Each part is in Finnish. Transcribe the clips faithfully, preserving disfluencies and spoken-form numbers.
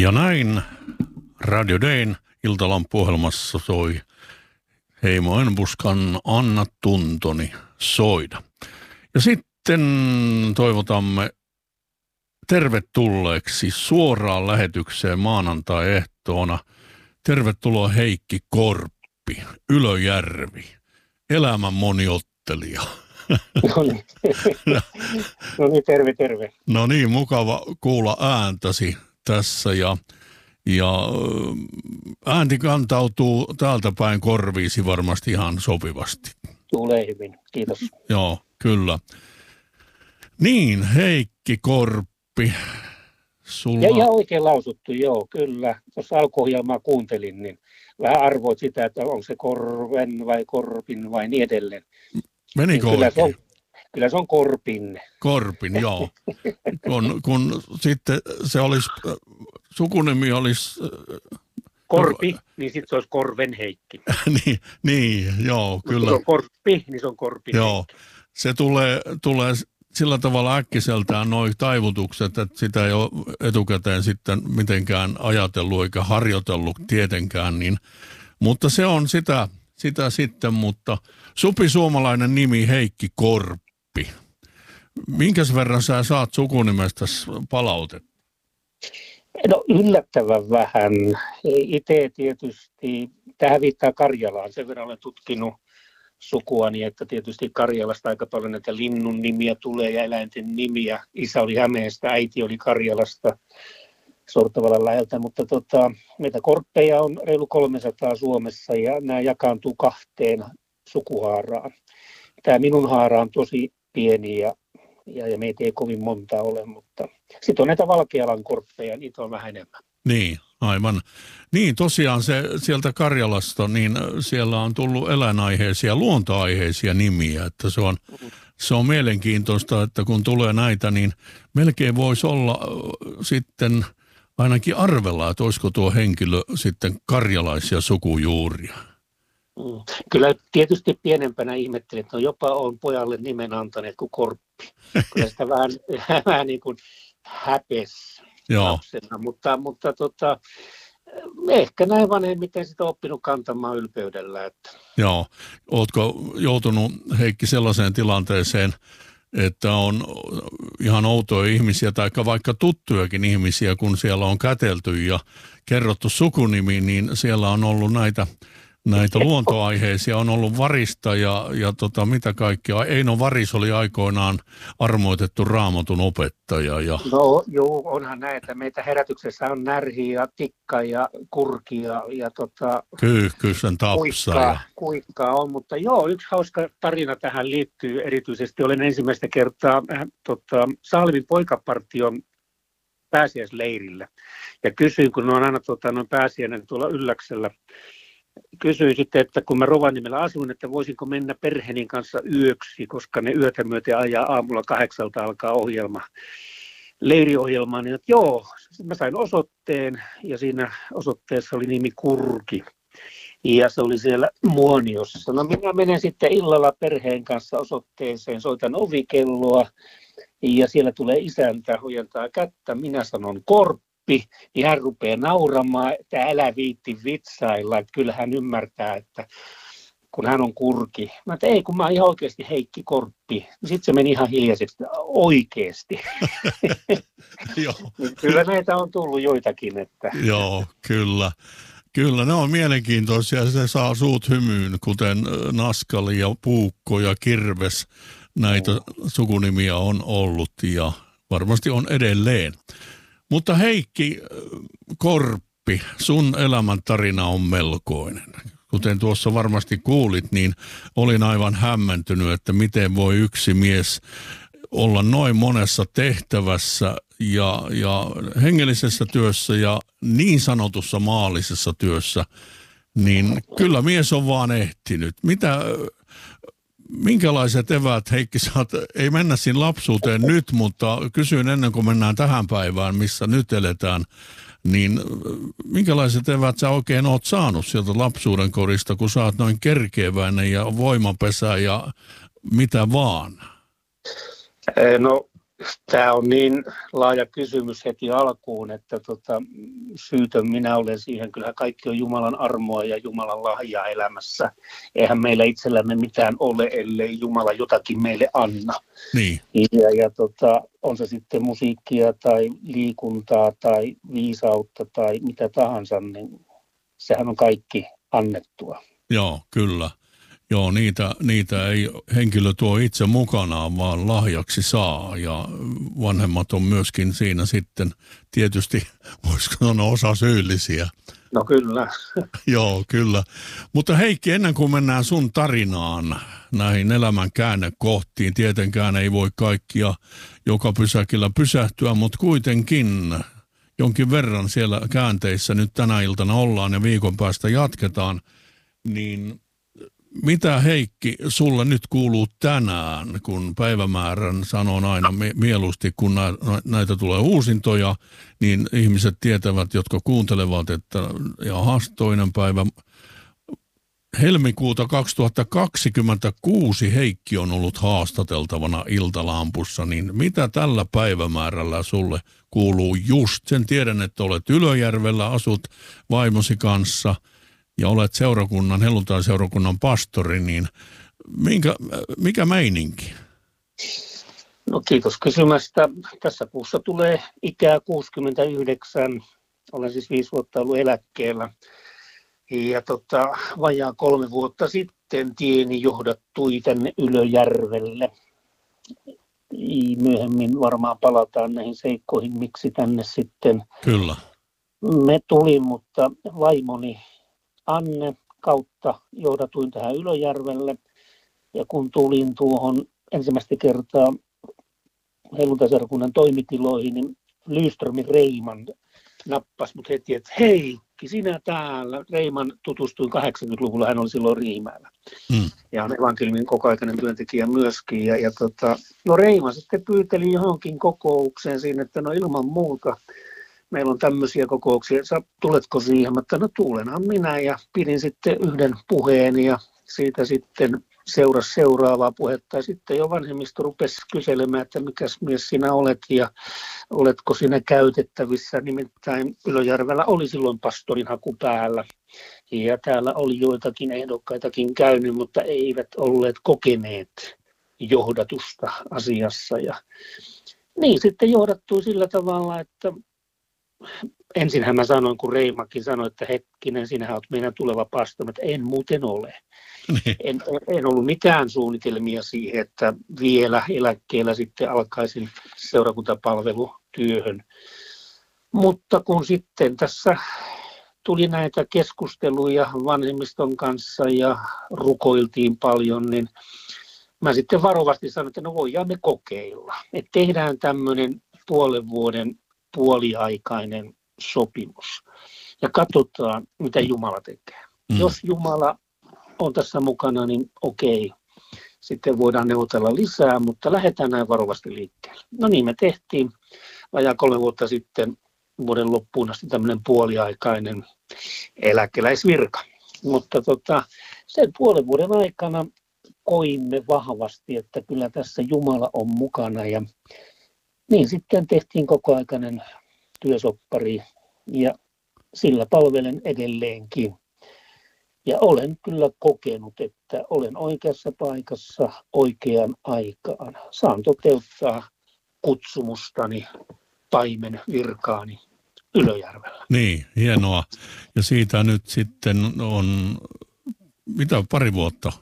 Ja näin Radio Dayn iltalampuohjelmassa soi Heimo Enbuskan Anna tuntoni soida. Ja sitten toivotamme tervetulleeksi suoraan lähetykseen maanantai-ehtoona. Tervetuloa Heikki Korppi, Ylöjärvi, elämän moniottelija. No niin. no niin, terve, terve. No niin, mukava kuulla ääntäsi tässä ja, ja äänti kantautuu täältä päin korviisi varmasti ihan sopivasti. Tulee hyvin, kiitos. Joo, kyllä. Niin, Heikki Korppi. Sulla... Ja ihan oikein lausuttu, joo, kyllä. Tuossa alkuohjelmaa kuuntelin, niin vähän arvoit sitä, että onko se Korven vai Korpin vai niin edelleen. Menikö niin kyllä oikein? Se on, kyllä se on Korpin. Korpin, joo. kun, kun sitten se olisi, sukunimi olisi... Korpi, niin sitten se olisi Korven Heikki. niin, niin, joo, kyllä. Kun se on Korppi, niin se on Korpin Joo, Heikki. se tulee, tulee sillä tavalla äkkiseltään nuo taivutukset, että sitä ei ole etukäteen sitten mitenkään ajatellut eikä harjoitellut tietenkään, niin, mutta se on sitä, sitä sitten, mutta supisuomalainen nimi Heikki Korppi. Minkäs verran sä saat sukunimestä palautetta? No yllättävän vähän. Itse tietysti, tähän viittaa Karjalaan, sen verran olen tutkinut sukuani, että tietysti Karjalasta aika paljon näitä linnun nimiä tulee ja eläinten nimiä. Isä oli Hämeestä, äiti oli Karjalasta Sortavalan läheltä, mutta tota, meitä korppeja on reilu kolmesataa Suomessa ja nämä jakaantuu kahteen sukuhaaraan. Tämä minun haara on tosi pieni ja, ja, ja meitä ei kovin monta ole, mutta sitten on näitä Valkealan korppeja, niitä on vähän enemmän. Niin, aivan. Niin, tosiaan se sieltä Karjalasta, niin siellä on tullut eläinaiheisia, luontoaiheisia nimiä, että se on, se on mielenkiintoista, että kun tulee näitä, niin melkein voisi olla sitten ainakin arvella, että olisiko tuo henkilö sitten karjalaisia sukujuuria. Kyllä tietysti pienempänä ihmettelin, että no jopa on pojalle nimen antaneet kuin Korppi. Kyllä sitä vähän, vähän niin kuin häpesi lapsena, mutta, mutta tota, ehkä näin vanhemmiten sitä oppinut kantamaan ylpeydellä. Että. Joo. Ootko joutunut, Heikki, sellaiseen tilanteeseen, että on ihan outoja ihmisiä tai vaikka tuttujakin ihmisiä, kun siellä on kätelty ja kerrottu sukunimi, niin siellä on ollut näitä Näitä luontoaiheisia on ollut Varista ja, ja tota, mitä kaikkea. Eino Varis oli aikoinaan armoitettu Raamatun opettaja. Ja... No joo, onhan näitä. Meitä herätyksessä on närhi ja tikka ja kurki ja, ja tota, Kyyhkysen tapsa. Kuikkaa, ja... kuikkaa on, mutta joo, yksi hauska tarina tähän liittyy erityisesti. Olen ensimmäistä kertaa äh, tota, Salmin poikapartion pääsiäisleirillä ja kysyin, kun on aina tota, noin pääsiäinen tuolla Ylläksellä. Kysyin sitten, että kun mä Rovaniemellä asuin, että voisinko mennä perheeni kanssa yöksi, koska ne yötä myöten ajaa aamulla kahdeksalta alkaa ohjelma, leiriohjelma, niin että joo, mä sain osoitteen ja siinä osoitteessa oli nimi Kurki ja se oli siellä Muoniossa. No minä menen sitten illalla perheen kanssa osoitteeseen, soitan ovikelloa ja siellä tulee isäntä, huijentaa kättä, minä sanon Korppi. Niin hän rupeaa nauramaan, että älä viitti vitsailla, että kyllä hän ymmärtää, että kun hän on Kurki. Mä että ei, kun mä oon ihan oikeasti Heikki Korppi. Sitten se meni ihan hiljaiseksi, oikeasti. Kyllä näitä on tullut joitakin. Että. Joo, kyllä. Kyllä, ne on mielenkiintoisia. Se saa suut hymyyn, kuten Naskali ja Puukko ja Kirves. Näitä no. sukunimiä on ollut ja varmasti on edelleen. Mutta Heikki Korppi, sun elämäntarina on melkoinen. Kuten tuossa varmasti kuulit, niin olin aivan hämmentynyt, että miten voi yksi mies olla noin monessa tehtävässä ja, ja hengellisessä työssä ja niin sanotussa maallisessa työssä. Niin kyllä mies on vaan ehtinyt. Mitä... Minkälaiset eväät, Heikki, saat, ei mennä siinä lapsuuteen nyt, mutta kysyin ennen kuin mennään tähän päivään, missä nyt eletään, niin minkälaiset eväät sä oikein oot saanut sieltä lapsuuden korista, kun sä oot noin kerkeäväinen ja voimapesä ja mitä vaan? No Tämä on niin laaja kysymys heti alkuun, että tota, syytön minä olen siihen. Kyllähän kaikki on Jumalan armoa ja Jumalan lahjaa elämässä. Eihän meillä itsellämme mitään ole, ellei Jumala jotakin meille anna. Niin. Ja, ja tota, on se sitten musiikkia tai liikuntaa tai viisautta tai mitä tahansa, niin sehän on kaikki annettua. Joo, kyllä. Joo, niitä, niitä ei henkilö tuo itse mukanaan, vaan lahjaksi saa. Ja vanhemmat on myöskin siinä sitten tietysti, voisiko sanoa, osa syyllisiä. No kyllä. Joo, kyllä. Mutta Heikki, ennen kuin mennään sun tarinaan, näihin elämän käännekohtiin, tietenkään ei voi kaikkia joka pysäkillä pysähtyä, mutta kuitenkin jonkin verran siellä käänteissä nyt tänä iltana ollaan ja viikon päästä jatketaan, niin mitä Heikki sulle nyt kuuluu tänään, kun päivämäärän sanon aina mieluusti, kun näitä tulee uusintoja, niin ihmiset tietävät, jotka kuuntelevat, että jahas, toinen päivä helmikuuta kaksituhattakaksikymmentäkuusi Heikki on ollut haastateltavana Iltalampussa, niin mitä tällä päivämäärällä sulle kuuluu just? Sen tiedän, että olet Ylöjärvellä, asut vaimosi kanssa ja olet seurakunnan, helluntai-seurakunnan pastori, niin minkä, mikä meininki? No kiitos kysymästä. Tässä kuussa tulee ikää kuusikymmentäyhdeksän. Olen siis viisi vuotta ollut eläkkeellä. Ja tota, vajaa kolme vuotta sitten tieni johdattui tänne Ylöjärvelle. Myöhemmin varmaan palataan näihin seikkoihin, miksi tänne sitten Kyllä. me tulin, mutta vaimoni Anne kautta johdatuin tähän Ylöjärvelle. Ja kun tulin tuohon ensimmäistä kertaa helluntai-seurakunnan toimitiloihin, niin Lyströmin Reiman nappasi mut heti, että Heikki, sinä täällä. Reiman tutustuin kahdeksankymmentäluvulla, hän oli silloin Riimäellä. Hmm. Ja on evankeliumin kokoaikainen työntekijä myöskin. Ja, ja tota, no Reima sitten pyyteli johonkin kokoukseen siinä, että no ilman muuta. Meillä on tämmöisiä kokouksia, sä tuletko siihen? Mä että no tulenhan minä ja pidin sitten yhden puheen ja siitä sitten seurasi seuraavaa puhetta. Ja sitten jo vanhemmisto rupesi kyselemään, että mikäs mies sinä olet ja oletko sinä käytettävissä. Nimittäin Ylöjärvellä oli silloin pastorin haku päällä ja täällä oli joitakin ehdokkaitakin käynyt, mutta eivät olleet kokeneet johdatusta asiassa. Ja niin sitten johdattui sillä tavalla, että ensinhän mä sanoin, kun Reimakin sanoi, että hetkinen, sinähän olet meidän tuleva pastori, että en muuten ole. En, en ollut mitään suunnitelmia siihen, että vielä eläkkeellä sitten alkaisin seurakuntapalvelutyöhön. Mutta kun sitten tässä tuli näitä keskusteluja vanhemmiston kanssa ja rukoiltiin paljon, niin mä sitten varovasti sanoin, että no voidaan me kokeilla. Että tehdään tämmöinen puolen vuoden puoliaikainen sopimus ja katsotaan, mitä Jumala tekee. Mm. Jos Jumala on tässä mukana, niin okei, sitten voidaan neuvotella lisää, mutta lähdetään näin varovasti liikkeelle. No niin, me tehtiin vajaa kolme vuotta sitten vuoden loppuun asti tämmöinen puoliaikainen eläkeläisvirka. Mutta tota, sen puolen vuoden aikana koimme vahvasti, että kyllä tässä Jumala on mukana ja niin sitten tehtiin kokoaikainen työsoppari ja sillä palvelen edelleenkin. Ja olen kyllä kokenut, että olen oikeassa paikassa oikeaan aikaan. Saan toteuttaa kutsumustani, paimen virkaani Ylöjärvellä. Niin, hienoa. Ja siitä nyt sitten on, mitä, pari vuotta?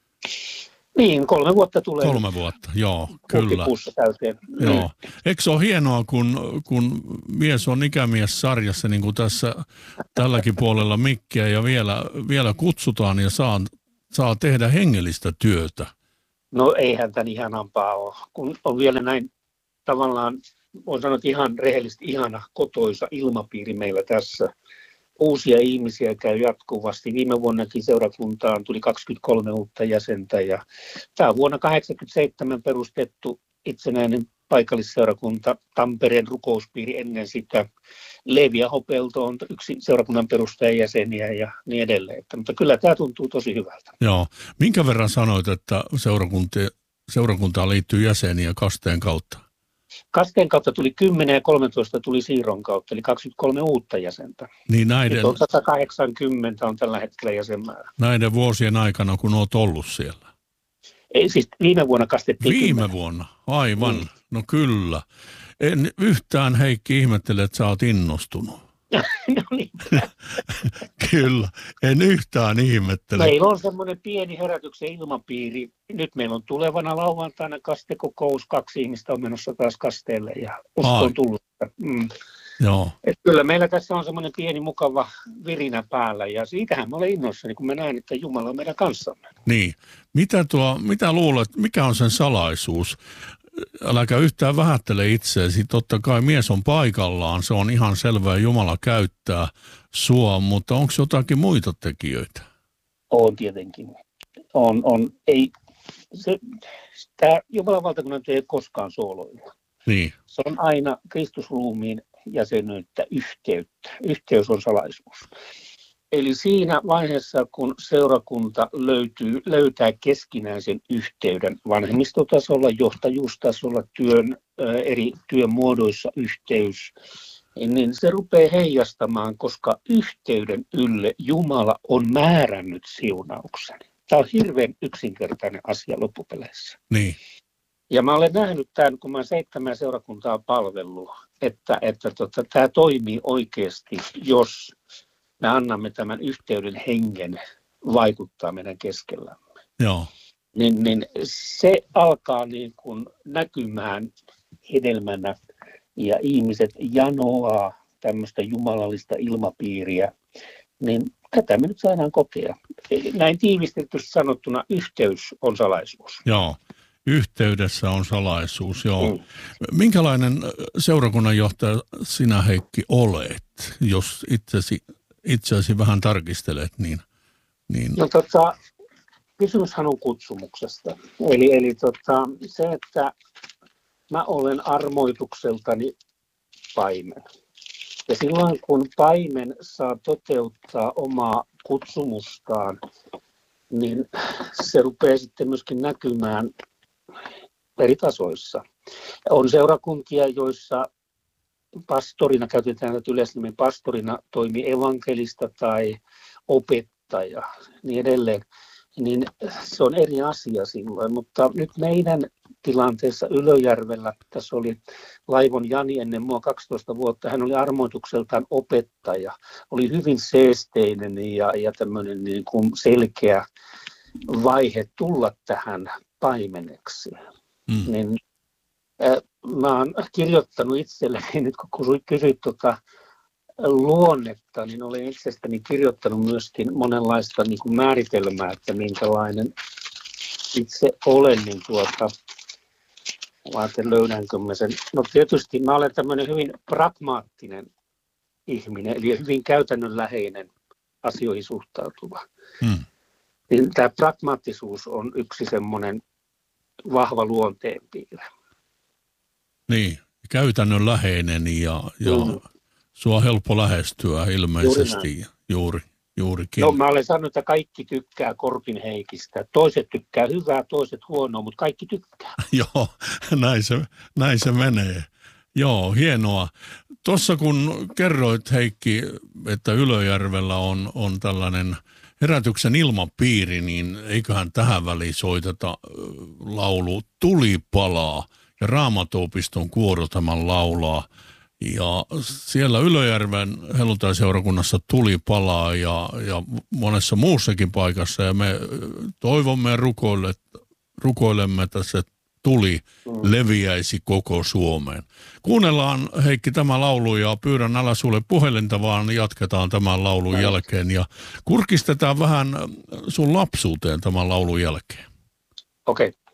Niin, kolme vuotta tulee. Kolme vuotta, joo, kyllä. Täyteen. Joo. Eikö se ole hienoa, kun, kun mies on ikämies-sarjassa, niin kuin tässä tälläkin puolella mikkiä, ja vielä, vielä kutsutaan ja saa, saa tehdä hengellistä työtä? No eihän tämän ihanampaa ole. Kun on vielä näin tavallaan, voin sanoa, että ihan rehellisesti ihana kotoisa ilmapiiri meillä tässä. Uusia ihmisiä käy jatkuvasti. Viime vuonnakin seurakuntaan tuli kaksikymmentäkolme uutta jäsentä ja tämä on vuonna tuhatyhdeksänsataakahdeksankymmentäseitsemän perustettu itsenäinen paikallisseurakunta, Tampereen rukouspiiri ennen sitä. Leevi Hopelto on yksi seurakunnan perustajajäseniä ja niin edelleen. Mutta kyllä tämä tuntuu tosi hyvältä. Joo. Minkä verran sanoit, että seurakuntaan liittyy jäseniä kasteen kautta? Kasteen kautta tuli kymmenen ja kolmetoista tuli siirron kautta, eli kaksikymmentäkolme uutta jäsentä. Niin näiden, on sata kahdeksankymmentä on tällä hetkellä jäsenmäärä. näiden vuosien aikana, kun olet ollut siellä? Ei, siis viime vuonna kastettiin Viime kymmenen. vuonna, aivan. Mm. No kyllä. En yhtään, Heikki, ihmettele, että sä oot innostunut. No niin. Kyllä, en yhtään ihmettele. Meillä on semmoinen pieni herätyksen ilmapiiri. Nyt meillä on tulevana lauantaina kastekokous. Kaksi ihmistä on menossa taas kasteelle ja usko on tullut. Mm. Joo. Et kyllä meillä tässä on semmoinen pieni mukava virinä päällä ja siitähän mä olen innoissani, kun mä näen, että Jumala on meidän kanssamme. Niin. Mitä, tuo, mitä luulet, mikä on sen salaisuus? Äläkä yhtään vähättele itseäsi. Totta kai mies on paikallaan, se on ihan selvää, Jumala käyttää sua, mutta onko jotakin muita tekijöitä? On tietenkin. On, on. Ei, se, tämä Jumalan valtakunnan työ ei koskaan sooloilla. Niin. Se on aina Kristusruumiin jäsenyyttä, yhteyttä. Yhteys on salaisuus. Eli siinä vaiheessa, kun seurakunta löytyy, löytää keskinäisen yhteyden vanhemmistotasolla, johtajuustasolla, työn, eri työmuodoissa yhteys, niin se rupeaa heijastamaan, koska yhteyden ylle Jumala on määrännyt siunauksen. Tämä on hirveän yksinkertainen asia loppupeleissä. Niin. Ja mä olen nähnyt tämän, kun mä seitsemän seurakuntaa palvellut, että, että tota, tämä toimii oikeasti, jos me annamme tämän yhteyden hengen vaikuttaa meidän keskellämme. Joo. Niin, niin se alkaa niin kuin näkymään hedelmänä ja ihmiset janoaa tämmöistä jumalallista ilmapiiriä, niin tätä me nyt saadaan kokea. Näin tiivistetysti sanottuna yhteys on salaisuus. Joo. Yhteydessä on salaisuus, joo. Mm. Minkälainen seurakunnanjohtaja sinä, Heikki, olet, jos itsesi, itseäsi vähän tarkistelet? Niin, niin... No tota, kysymyshän on kutsumuksesta. Eli, eli tota, se, että mä olen armoitukseltani paimen. Ja silloin, kun paimen saa toteuttaa omaa kutsumustaan, niin se rupeaa sitten myöskin näkymään eri tasoissa. On seurakuntia, joissa pastorina, käytetään tätä yleisnimen pastorina, toimii evankelista tai opettaja, niin edelleen. Niin se on eri asia silloin, mutta nyt meidän tilanteessa Ylöjärvellä, tässä oli Laivon Jani ennen mua kaksitoista vuotta, hän oli armoitukseltaan opettaja, oli hyvin seesteinen ja, ja tämmöinen niin kuin selkeä vaihe tulla tähän paimeneksi. Mm. Niin, äh, mä oon kirjoittanut itselleni, nyt kun kysyit tuota luonnetta, niin olen itsestäni kirjoittanut myöskin monenlaista niin kuin määritelmää, että minkälainen itse olen, niin tuota, ajattelin löydänkö mä sen. No tietysti mä olen tämmöinen hyvin pragmaattinen ihminen, eli hyvin käytännönläheinen asioihin suhtautuva. Hmm. Niin tämä pragmaattisuus on yksi semmoinen vahva luonteenpiirre. Niin, käytännönläheinen ja, ja hmm. sua on helppo lähestyä ilmeisesti juuri, juuri juurikin. No mä olen sanonut, että kaikki tykkää Korpin Heikistä. Toiset tykkää hyvää, toiset huonoa, mutta kaikki tykkää. Joo, näin se, näin se menee. Joo, hienoa. Tuossa kun kerroit, Heikki, että Ylöjärvellä on, on tällainen herätyksen ilmapiiri, niin eiköhän tähän väliin soiteta laulu Tuli palaa ja Raamattuopiston kuoro tämän laulaa. Ja siellä Ylöjärven helluntaiseurakunnassa Tuli palaa ja, ja monessa muussakin paikassa ja me toivomme ja rukoille, rukoilemme, että se tuli leviäisi koko Suomeen. Kuunnellaan, Heikki, tämä laulu ja pyydän älä sulle puhelinta, vaan jatketaan tämän laulun jälkeen ja kurkistetaan vähän sun lapsuuteen tämän laulun jälkeen. Okei. Okay.